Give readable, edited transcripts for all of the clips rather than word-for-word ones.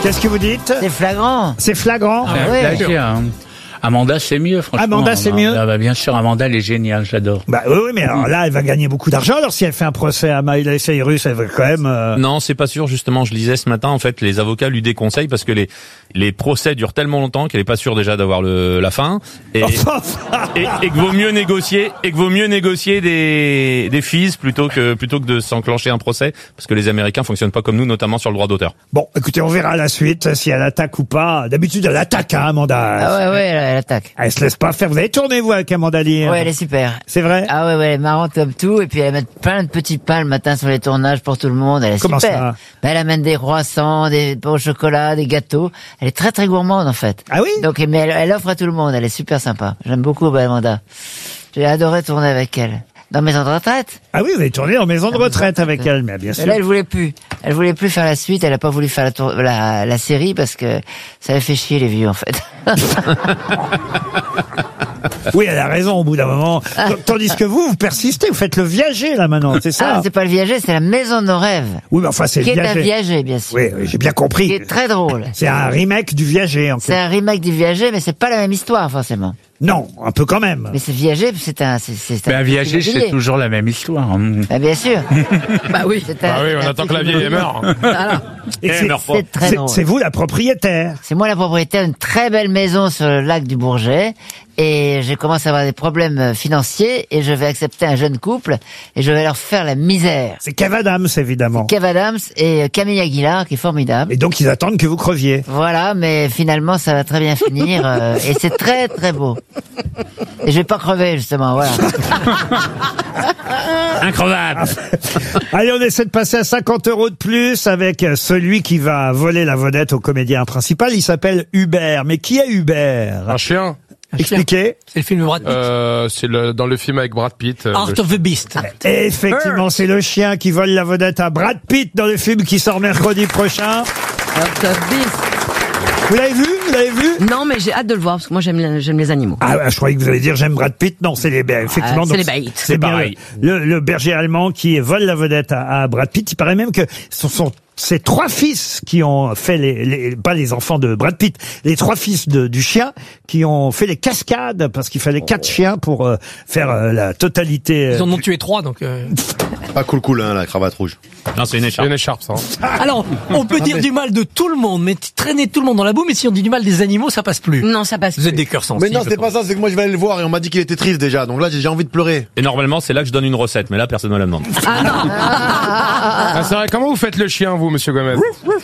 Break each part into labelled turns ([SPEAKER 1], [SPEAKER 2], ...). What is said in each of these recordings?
[SPEAKER 1] Qu'est-ce que vous dites?
[SPEAKER 2] C'est flagrant.
[SPEAKER 1] C'est flagrant.
[SPEAKER 3] Ouais. Amanda, c'est mieux, franchement.
[SPEAKER 1] Amanda, c'est mieux.
[SPEAKER 3] Ah bah, bien sûr, Amanda, elle est géniale, j'adore.
[SPEAKER 1] Bah oui, mais alors là, elle va gagner beaucoup d'argent. Alors si elle fait un procès à Miley Cyrus, elle va quand même...
[SPEAKER 4] Non, c'est pas sûr, justement. Je lisais ce matin, en fait, les avocats lui déconseillent parce que les procès durent tellement longtemps qu'elle est pas sûre déjà d'avoir la fin. Et que vaut mieux négocier des fees plutôt que de s'enclencher un procès, parce que les Américains fonctionnent pas comme nous, notamment sur le droit d'auteur.
[SPEAKER 1] Bon, écoutez, on verra la suite, si elle attaque ou pas. D'habitude, elle attaque, hein, Amanda.
[SPEAKER 2] Ah ouais, elle attaque.
[SPEAKER 1] Elle se laisse pas faire. Vous avez tourné, vous, avec Amanda Lear?
[SPEAKER 2] Ouais, elle est super.
[SPEAKER 1] C'est vrai?
[SPEAKER 2] Ah ouais, elle est marrante comme tout, et puis elle met plein de petits pains le matin sur les tournages pour tout le monde, elle est
[SPEAKER 1] Comment
[SPEAKER 2] super.
[SPEAKER 1] ça?
[SPEAKER 2] Ben, elle amène des croissants, des pains au chocolat, des gâteaux. Elle est très très gourmande, en fait.
[SPEAKER 1] Ah oui?
[SPEAKER 2] Donc, mais elle offre à tout le monde, elle est super sympa. J'aime beaucoup, Amanda. J'ai adoré tourner avec elle. Dans Maison de retraite.
[SPEAKER 1] Ah oui, vous avez tourné en maison de retraite avec elle, mais bien sûr.
[SPEAKER 2] Mais là, elle voulait plus. Elle voulait plus faire la suite. Elle a pas voulu faire la série parce que ça avait fait chier les vieux, en fait.
[SPEAKER 1] Oui, elle a raison au bout d'un moment. Tandis que vous persistez, vous faites le viager, là, maintenant, c'est ça?
[SPEAKER 2] Ah, c'est pas le viager, c'est la Maison de nos rêves.
[SPEAKER 1] Oui, mais enfin, c'est
[SPEAKER 2] Qui
[SPEAKER 1] le
[SPEAKER 2] est un
[SPEAKER 1] viager.
[SPEAKER 2] viager, bien sûr.
[SPEAKER 1] Oui, j'ai bien compris.
[SPEAKER 2] Qui est très drôle.
[SPEAKER 1] C'est un remake du viager, en fait.
[SPEAKER 2] C'est un remake du viager, mais c'est pas la même histoire, forcément.
[SPEAKER 1] Non, un peu quand même.
[SPEAKER 2] Mais c'est viager, c'est un
[SPEAKER 3] Viager, c'est toujours la même histoire.
[SPEAKER 2] Bah, bien sûr.
[SPEAKER 5] Bah oui.
[SPEAKER 4] On attend que la vieille meure.
[SPEAKER 1] Et
[SPEAKER 2] C'est très drôle.
[SPEAKER 1] c'est vous la propriétaire.
[SPEAKER 2] C'est moi la propriétaire d'une très belle maison sur le lac du Bourget. Et je commence à avoir des problèmes financiers et je vais accepter un jeune couple et je vais leur faire la misère.
[SPEAKER 1] C'est Kev Adams, évidemment.
[SPEAKER 2] Kev Adams et Camille Aguilar, qui est formidable.
[SPEAKER 1] Et donc, ils attendent que vous creviez.
[SPEAKER 2] Voilà, mais finalement, ça va très bien finir et c'est très très beau. Et je vais pas crever, justement, voilà.
[SPEAKER 3] Increvable.
[SPEAKER 1] Allez, on essaie de passer à 50 € de plus avec celui qui va voler la vedette au comédien principal. Il s'appelle Hubert. Mais qui est Hubert?
[SPEAKER 6] Un chien.
[SPEAKER 1] Expliquez.
[SPEAKER 5] C'est le film de Brad Pitt.
[SPEAKER 6] C'est dans le film avec Brad Pitt.
[SPEAKER 5] Art of the Beast.
[SPEAKER 1] Et effectivement, c'est le chien qui vole la vedette à Brad Pitt dans le film qui sort mercredi prochain.
[SPEAKER 5] Art of the Beast.
[SPEAKER 1] Vous l'avez vu? Vous l'avez vu?
[SPEAKER 5] Non, mais j'ai hâte de le voir parce que moi j'aime les animaux.
[SPEAKER 1] Ah, je croyais que vous alliez dire j'aime Brad Pitt. Non, c'est les effectivement.
[SPEAKER 5] C'est
[SPEAKER 1] donc,
[SPEAKER 5] les bêtes.
[SPEAKER 1] C'est bien
[SPEAKER 3] pareil.
[SPEAKER 1] le berger allemand qui vole la vedette à Brad Pitt. Il paraît même que ce sont ces 3 fils qui ont fait pas les enfants de Brad Pitt, les 3 fils du chien qui ont fait les cascades parce qu'il fallait 4 chiens pour faire la totalité.
[SPEAKER 5] Ils en ont tué 3, donc.
[SPEAKER 7] Pas cool, hein, la cravate rouge.
[SPEAKER 4] Non, c'est une
[SPEAKER 6] C'est
[SPEAKER 4] écharpe.
[SPEAKER 6] une écharpe, ça.
[SPEAKER 5] Alors, on peut dire du mal de tout le monde, mais traîner tout le monde dans la boue, mais si on dit du mal des animaux, ça passe plus.
[SPEAKER 8] Non, ça passe
[SPEAKER 5] Vous êtes
[SPEAKER 8] plus.
[SPEAKER 5] des cœurs
[SPEAKER 7] Mais
[SPEAKER 5] sensibles.
[SPEAKER 7] non, c'est pas ça, c'est que moi je vais aller le voir et on m'a dit qu'il était triste déjà, donc là j'ai envie de pleurer.
[SPEAKER 4] Et normalement, c'est là que je donne une recette, mais là, personne ne la demande.
[SPEAKER 6] Ah, c'est vrai. Comment vous faites le chien, vous, monsieur Gomez?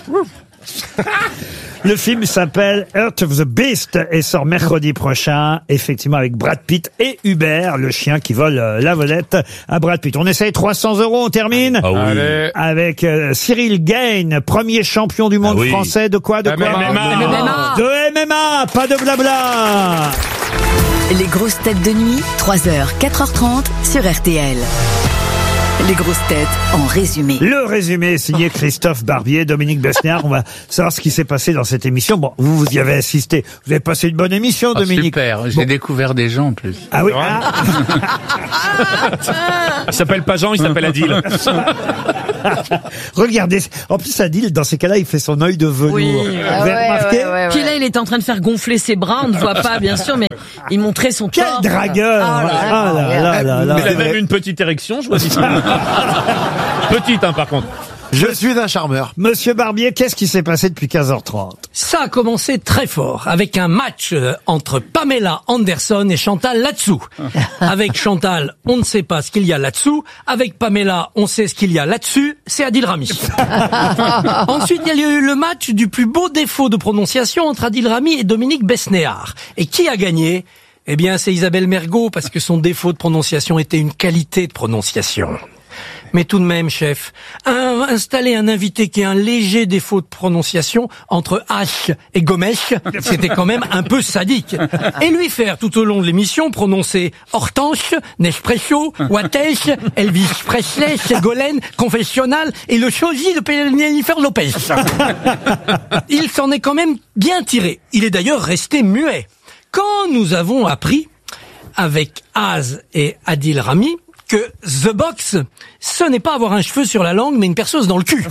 [SPEAKER 1] Le film s'appelle Heart of the Beast et sort mercredi prochain, effectivement avec Brad Pitt et Hubert, le chien qui vole la vedette à Brad Pitt. On essaye 300 €, on termine
[SPEAKER 4] Ah oui.
[SPEAKER 6] Allez.
[SPEAKER 1] avec Cyril Gain, premier champion du monde
[SPEAKER 4] Ah oui.
[SPEAKER 1] français de quoi? De quoi?
[SPEAKER 6] MMA.
[SPEAKER 1] De MMA, pas de blabla.
[SPEAKER 9] Les grosses têtes de nuit, 3h, 4h30 sur RTL. Les grosses têtes en résumé.
[SPEAKER 1] Le résumé signé Christophe Barbier, Dominique Besniard. On va savoir ce qui s'est passé dans cette émission. Bon, vous y avez assisté. Vous avez passé une bonne émission, Dominique.
[SPEAKER 3] Super, j'ai découvert des gens en plus.
[SPEAKER 1] Ah oui.
[SPEAKER 4] Il s'appelle pas Jean, il s'appelle Adil.
[SPEAKER 1] Regardez. En plus, Adil, dans ces cas-là, il fait son œil de velours.
[SPEAKER 8] Oui.
[SPEAKER 1] Vous avez remarqué?
[SPEAKER 8] Puis là, il était en train de faire gonfler ses bras, on ne voit pas, bien sûr, mais il montrait son
[SPEAKER 1] Quel
[SPEAKER 8] torse.
[SPEAKER 1] dragueur!
[SPEAKER 8] Ah là
[SPEAKER 1] Ah là là là là.
[SPEAKER 4] Il a même une petite érection, je vois d'ici. Petite, hein, par contre.
[SPEAKER 7] Je suis un charmeur.
[SPEAKER 1] Monsieur Barbier, qu'est-ce qui s'est passé depuis 15h30?
[SPEAKER 5] Ça a commencé très fort avec un match entre Pamela Anderson et Chantal là-dessous. Avec Chantal, on ne sait pas ce qu'il y a là-dessous. Avec Pamela, on sait ce qu'il y a là-dessus. C'est Adil Rami. Ensuite, il y a eu le match du plus beau défaut de prononciation entre Adil Rami et Dominique Besnéard. Et qui a gagné? Eh bien, c'est Isabelle Mergo parce que son défaut de prononciation était une qualité de prononciation. Mais tout de même, chef, installer un invité qui a un léger défaut de prononciation entre H et Gomes, c'était quand même un peu sadique. Et lui faire tout au long de l'émission prononcer Hortense, Nespresso, Wattech, Elvis Presley, Ségolène, Confessionnal et le sosie de Jennifer Lopez. Il s'en est quand même bien tiré. Il est d'ailleurs resté muet. Quand nous avons appris, avec Az et Adil Rami, que The Box, ce n'est pas avoir un cheveu sur la langue, mais une perceuse dans le cul.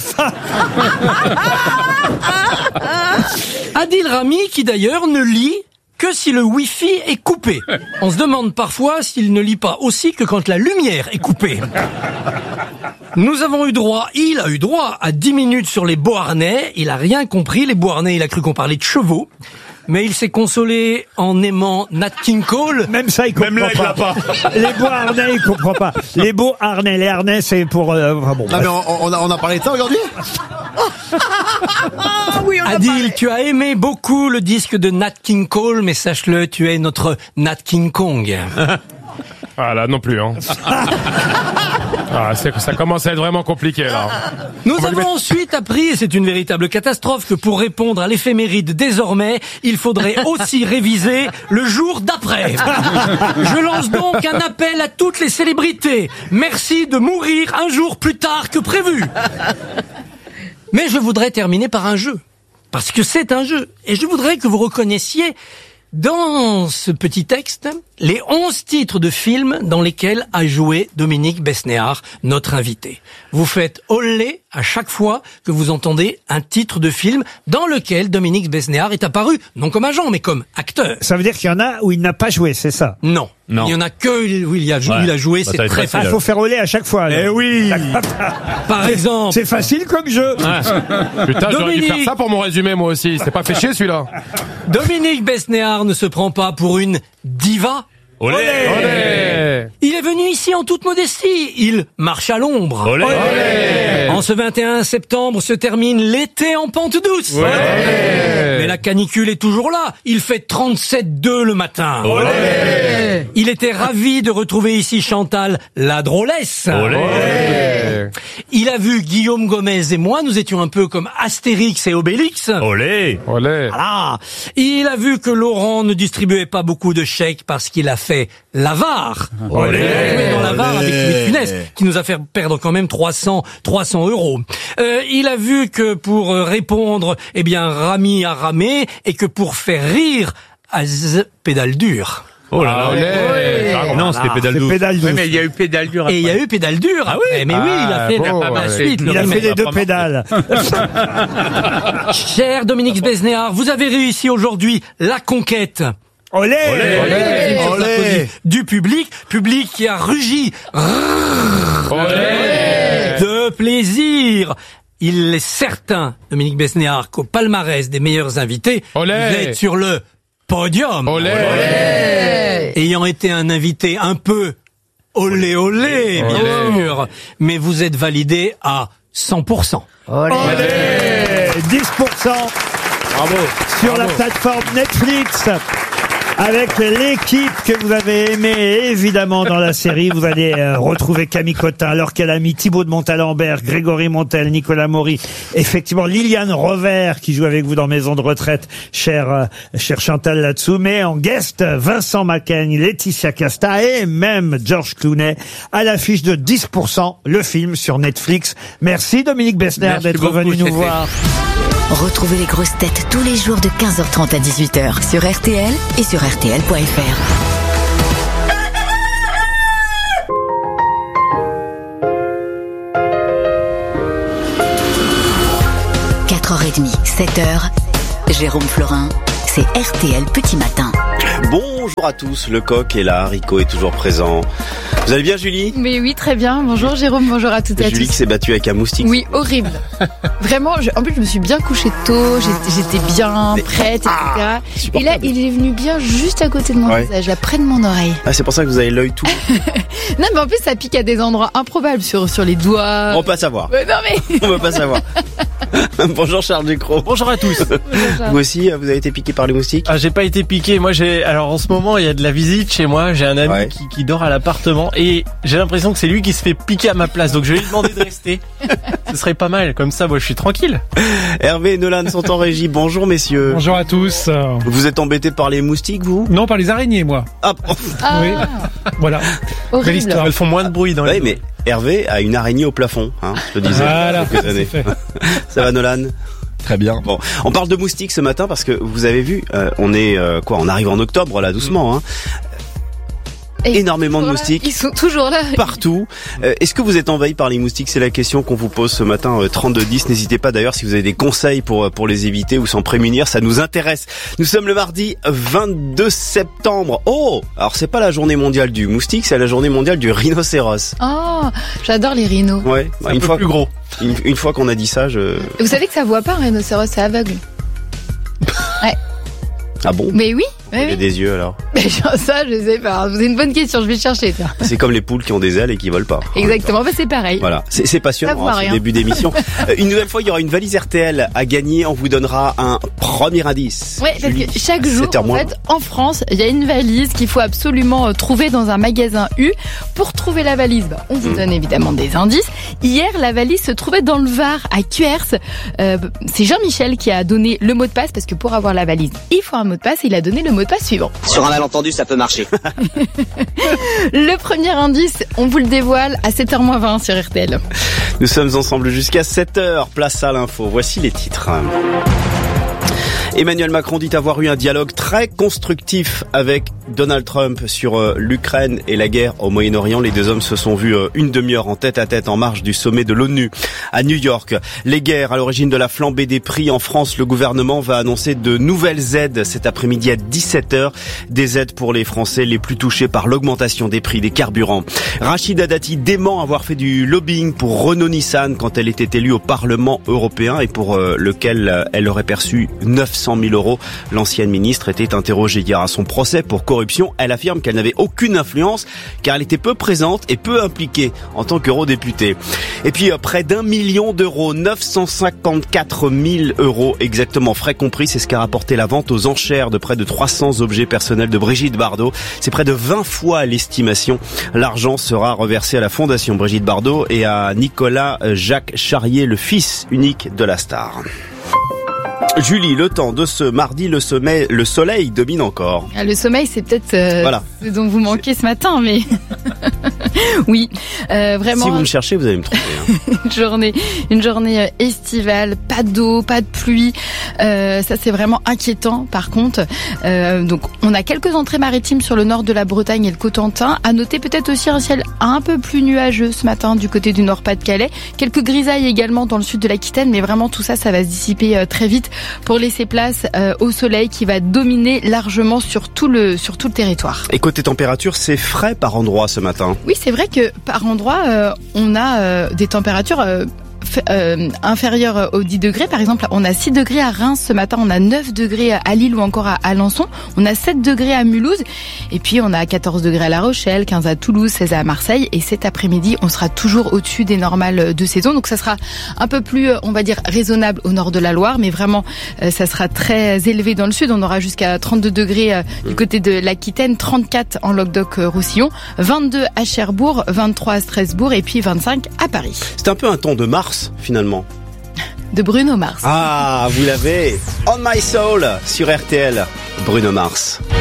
[SPEAKER 5] Adil Rami, qui d'ailleurs ne lit que si le Wi-Fi est coupé. On se demande parfois s'il ne lit pas aussi que quand la lumière est coupée. Il a eu droit à 10 minutes sur les Beauharnais. Il a rien compris, les Beauharnais, il a cru qu'on parlait de chevaux. Mais il s'est consolé en aimant Nat King Cole.
[SPEAKER 1] Même ça, il comprend pas. Les Beauharnais, il comprend pas. Les Beauharnais, les harnais, c'est pour... bon,
[SPEAKER 7] mais on a parlé de ça aujourd'hui.
[SPEAKER 8] Oui,
[SPEAKER 5] Adil, tu as aimé beaucoup le disque de Nat King Cole, mais sache-le, tu es notre Nat King Kong.
[SPEAKER 6] Ah là, non plus, hein. Ça commence à être vraiment compliqué, là.
[SPEAKER 5] Nous avons ensuite appris, et c'est une véritable catastrophe, que pour répondre à l'éphéméride désormais, il faudrait aussi réviser le jour d'après. Je lance donc un appel à toutes les célébrités. Merci de mourir un jour plus tard que prévu. Mais je voudrais terminer par un jeu. Parce que c'est un jeu. Et je voudrais que vous reconnaissiez dans ce petit texte les 11 titres de films dans lesquels a joué Dominique Besnéard, notre invité. Vous faites olé à chaque fois que vous entendez un titre de film dans lequel Dominique Besnéard est apparu, non comme agent, mais comme acteur.
[SPEAKER 1] Ça veut dire qu'il y en a où il n'a pas joué, c'est ça?
[SPEAKER 5] Non. Il y en a que où il a joué, c'est très facile.
[SPEAKER 1] Il faut faire olé à chaque fois. Alors.
[SPEAKER 6] Eh oui.
[SPEAKER 5] Par exemple.
[SPEAKER 1] C'est facile comme jeu.
[SPEAKER 6] Putain, j'aurais dû faire ça pour mon résumé, moi aussi. C'est pas fait chier, celui-là.
[SPEAKER 5] Dominique Besnéard ne se prend pas pour une diva.
[SPEAKER 4] Olé.
[SPEAKER 6] Olé.
[SPEAKER 5] Il est venu ici en toute modestie. Il marche à l'ombre.
[SPEAKER 4] Olé.
[SPEAKER 6] Olé.
[SPEAKER 5] En ce 21 septembre se termine l'été en pente douce.
[SPEAKER 6] Olé.
[SPEAKER 5] Mais la canicule est toujours là. Il fait 37,2 le matin.
[SPEAKER 4] Olé.
[SPEAKER 5] Il était ravi de retrouver ici Chantal, la drôlesse.
[SPEAKER 6] Olé.
[SPEAKER 5] Il a vu Guillaume Gomez et moi, nous étions un peu comme Astérix et Obélix.
[SPEAKER 4] Olé.
[SPEAKER 6] Olé.
[SPEAKER 5] Voilà. Il a vu que Laurent ne distribuait pas beaucoup de chèques parce qu'il a fait l'avare.
[SPEAKER 4] Olé.
[SPEAKER 5] Il a joué dans l'avare avec Louis de Funès, qui nous a fait perdre quand même 300 euros. Il a vu que pour répondre, Rami a ramé, et que pour faire rire, Az pédale dur.
[SPEAKER 4] Oh là là.
[SPEAKER 6] Olé.
[SPEAKER 4] Non, c'était pédale douce.
[SPEAKER 3] Oui, mais il y a eu pédale dure après.
[SPEAKER 5] Et il y a eu pédale dure.
[SPEAKER 4] Ah oui.
[SPEAKER 5] Mais oui, il a fait la suite.
[SPEAKER 1] Il a fait les 2 pédales.
[SPEAKER 5] Cher Dominique Besnéard, vous avez réussi aujourd'hui la conquête.
[SPEAKER 1] Olé.
[SPEAKER 6] Olé.
[SPEAKER 7] Olé.
[SPEAKER 5] Du public qui a rugi.
[SPEAKER 6] Olé.
[SPEAKER 5] De plaisir. Il est certain, Dominique Besnéard, qu'au palmarès des meilleurs invités,
[SPEAKER 6] Olé.
[SPEAKER 5] vous êtes sur le podium.
[SPEAKER 6] Olé.
[SPEAKER 5] Ayant été un invité un peu olé, bien sûr, mais vous êtes validé à 100%.
[SPEAKER 2] Olé.
[SPEAKER 1] 10%
[SPEAKER 6] Bravo.
[SPEAKER 1] sur la plateforme Netflix. Avec l'équipe que vous avez aimée, évidemment, dans la série, vous allez retrouver Camille Cotin, Laure Calamy, Thibaut de Montalembert, Grégory Montel, Nicolas Maury, effectivement Liliane Rovert qui joue avec vous dans Maison de retraite, cher Chantal là-dessous, mais en guest, Vincent Macaigne, Laetitia Casta et même George Clooney, à l'affiche de 10%, le film sur Netflix. Merci Dominique Besnéard d'être venu nous voir.
[SPEAKER 9] Retrouvez les grosses têtes tous les jours de 15h30 à 18h sur RTL et sur RTL.fr. « 4h30, 7h, Jérôme Florin, c'est RTL Petit Matin. »
[SPEAKER 10] Bonjour à tous, le coq est là, Rico est toujours présent. Vous allez bien Julie?
[SPEAKER 11] Mais oui, très bien. Bonjour Jérôme, bonjour à toutes et à tous.
[SPEAKER 10] Julie qui s'est battue avec un moustique.
[SPEAKER 11] Oui, horrible. Vraiment, en plus je me suis bien couchée tôt, j'étais bien prête, etc. Et là, il est venu bien juste à côté de mon visage, là, près de mon oreille.
[SPEAKER 10] Ah, c'est pour ça que vous avez l'œil tout.
[SPEAKER 11] Non, mais en plus ça pique à des endroits improbables, sur les doigts.
[SPEAKER 10] On peut pas savoir.
[SPEAKER 11] Non mais...
[SPEAKER 10] On peut pas savoir. Bonjour Charles Ducrot.
[SPEAKER 12] Bonjour à tous.
[SPEAKER 10] Vous aussi, vous avez été piqué par les moustiques?
[SPEAKER 12] Ah, j'ai pas été piqué. Moi, alors en ce moment, il y a de la visite chez moi. J'ai un ami qui dort à l'appartement et j'ai l'impression que c'est lui qui se fait piquer à ma place. Donc je vais lui demander de rester. Ce serait pas mal. Comme ça, moi, je suis tranquille.
[SPEAKER 10] Hervé et Nolan sont en régie. Bonjour messieurs.
[SPEAKER 13] Bonjour à tous.
[SPEAKER 10] Vous êtes embêtés par les moustiques, vous?
[SPEAKER 13] Non, par les araignées, moi.
[SPEAKER 10] Ah.
[SPEAKER 13] Oui. Voilà.
[SPEAKER 11] Horrible.
[SPEAKER 13] Histoire.
[SPEAKER 12] Elles font moins de bruit dans les.
[SPEAKER 10] Oui, mais Hervé a une araignée au plafond, hein, je le disais.
[SPEAKER 13] Voilà.
[SPEAKER 10] Quelques années. Ça va Nolan?
[SPEAKER 14] Très bien.
[SPEAKER 10] Bon, on parle de moustiques ce matin parce que vous avez vu, on arrive en octobre là, doucement. Hein. énormément de moustiques.
[SPEAKER 11] Ils sont toujours là.
[SPEAKER 10] Partout. Est-ce que vous êtes envahi par les moustiques? C'est la question qu'on vous pose ce matin. 3210. N'hésitez pas d'ailleurs si vous avez des conseils pour les éviter ou s'en prémunir. Ça nous intéresse. Nous sommes le mardi 22 septembre. Oh, alors c'est pas la journée mondiale du moustique, c'est la journée mondiale du rhinocéros.
[SPEAKER 11] Oh, j'adore les rhinos.
[SPEAKER 10] Ouais.
[SPEAKER 12] C'est un peu plus gros.
[SPEAKER 10] Une fois qu'on a dit ça,
[SPEAKER 11] Vous savez que ça voit pas un rhinocéros, c'est aveugle. Ouais.
[SPEAKER 10] Ah bon?
[SPEAKER 11] Mais oui.
[SPEAKER 10] Il y a des yeux alors.
[SPEAKER 11] Mais ça, je sais pas. C'est une bonne question, je vais chercher ça.
[SPEAKER 10] C'est comme les poules qui ont des ailes et qui volent pas.
[SPEAKER 11] Exactement, c'est pareil.
[SPEAKER 10] Voilà, c'est passionnant ce début d'émission. Une nouvelle fois, il y aura une valise RTL à gagner. On vous donnera un premier indice.
[SPEAKER 11] Oui, parce que chaque jour, en fait, en France, il y a une valise qu'il faut absolument trouver dans un magasin U. Pour trouver la valise, on vous donne évidemment des indices. Hier, la valise se trouvait dans le Var, à Cuers. C'est Jean-Michel qui a donné le mot de passe, parce que pour avoir la valise, il faut un mot de passe. Il a donné le mot de passe suivant.
[SPEAKER 14] Sur un malentendu, ça peut marcher.
[SPEAKER 11] Le premier indice, on vous le dévoile à 7h20 sur RTL.
[SPEAKER 10] Nous sommes ensemble jusqu'à 7h. Place à l'info. Voici les titres. Emmanuel Macron dit avoir eu un dialogue très constructif avec Donald Trump sur l'Ukraine et la guerre au Moyen-Orient. Les deux hommes se sont vus une demi-heure en tête-à-tête en marge du sommet de l'ONU à New York. Les guerres à l'origine de la flambée des prix en France. Le gouvernement va annoncer de nouvelles aides cet après-midi à 17h. Des aides pour les Français les plus touchés par l'augmentation des prix des carburants. Rachida Dati dément avoir fait du lobbying pour Renault-Nissan quand elle était élue au Parlement européen et pour lequel elle aurait perçu 900 000 euros. L'ancienne ministre était interrogée hier à son procès pour corruption. Elle affirme qu'elle n'avait aucune influence car elle était peu présente et peu impliquée en tant qu'eurodéputée. Et puis près d'1 million d'euros, 954 000 euros exactement, frais compris, c'est ce qu'a rapporté la vente aux enchères de près de 300 objets personnels de Brigitte Bardot. C'est près de 20 fois l'estimation. L'argent sera reversé à la Fondation Brigitte Bardot et à Nicolas Jacques Charrier, le fils unique de la star. Julie, le temps de ce mardi, le soleil domine encore.
[SPEAKER 11] Le sommeil, c'est peut-être ce dont vous manquez ce matin, mais oui, vraiment.
[SPEAKER 10] Si vous me cherchez, vous allez me trouver.
[SPEAKER 11] Une journée estivale, pas d'eau, pas de pluie. Ça, c'est vraiment inquiétant. Par contre, donc on a quelques entrées maritimes sur le nord de la Bretagne et le Cotentin. À noter peut-être aussi un ciel un peu plus nuageux ce matin du côté du Nord-Pas-de-Calais. Quelques grisailles également dans le sud de l'Aquitaine, mais vraiment tout ça va se dissiper très vite pour laisser place au soleil qui va dominer largement sur tout le territoire.
[SPEAKER 10] Et côté température, c'est frais par endroit ce matin.
[SPEAKER 11] Oui, c'est vrai que par endroit, on a des températures inférieures aux 10 degrés. Par exemple, on a 6 degrés à Reims ce matin, on a 9 degrés à Lille ou encore à Alençon, on a 7 degrés à Mulhouse, et puis on a 14 degrés à La Rochelle, 15 à Toulouse, 16 à Marseille, et cet après-midi, on sera toujours au-dessus des normales de saison. Donc ça sera un peu plus, on va dire, raisonnable au nord de la Loire, mais vraiment, ça sera très élevé dans le sud. On aura jusqu'à 32 degrés du côté de l'Aquitaine, 34 en Languedoc-Roussillon, 22 à Cherbourg, 23 à Strasbourg, et puis 25 à Paris.
[SPEAKER 10] C'est un peu un ton de Mars, finalement.
[SPEAKER 11] De Bruno Mars.
[SPEAKER 10] Ah, vous l'avez. On My Soul sur RTL. Bruno Mars.